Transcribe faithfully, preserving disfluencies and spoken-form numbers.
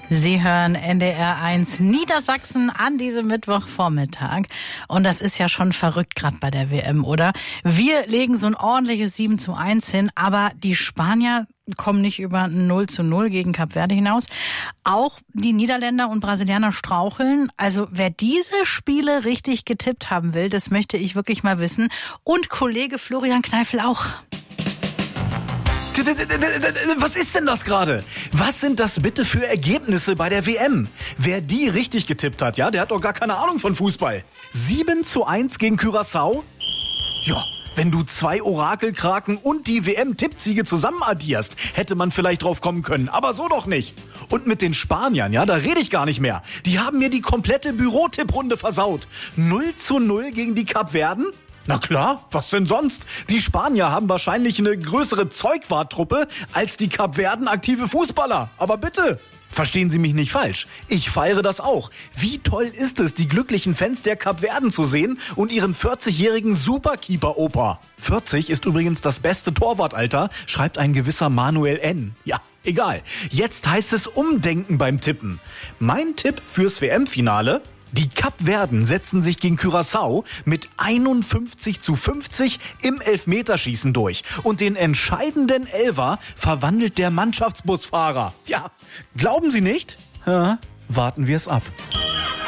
Sie hören N D R eins Niedersachsen an diesem Mittwochvormittag. Und das ist ja schon verrückt gerade bei der W M, oder? Wir legen so ein ordentliches sieben zu eins hin, aber die Spanier kommen nicht über null zu null gegen Kap Verde hinaus. Auch die Niederländer und Brasilianer straucheln. Also wer diese Spiele richtig getippt haben will, das möchte ich wirklich mal wissen. Und Kollege Florian Kneifel auch. Was ist denn das gerade? Was sind das bitte für Ergebnisse bei der W M? Wer die richtig getippt hat, ja, der hat doch gar keine Ahnung von Fußball. sieben zu eins gegen Curaçao? Ja, wenn du zwei Orakelkraken und die W M-Tippsiege zusammen addierst, hätte man vielleicht drauf kommen können, aber so doch nicht. Und mit den Spaniern, ja, da rede ich gar nicht mehr. Die haben mir die komplette Bürotipprunde versaut. null zu null gegen die Kapverden? Na klar, was denn sonst? Die Spanier haben wahrscheinlich eine größere Zeugwarttruppe als die Kapverden aktive Fußballer. Aber bitte, verstehen Sie mich nicht falsch. Ich feiere das auch. Wie toll ist es, die glücklichen Fans der Kapverden zu sehen und ihren vierzigjährigen Superkeeper-Opa. vierzig ist übrigens das beste Torwartalter, schreibt ein gewisser Manuel N. Ja, egal. Jetzt heißt es Umdenken beim Tippen. Mein Tipp fürs W M-Finale: die Kapverden setzen sich gegen Curaçao mit einundfünfzig zu fünfzig im Elfmeterschießen durch. Und den entscheidenden Elfer verwandelt der Mannschaftsbusfahrer. Ja, glauben Sie nicht? Ja, warten wir es ab.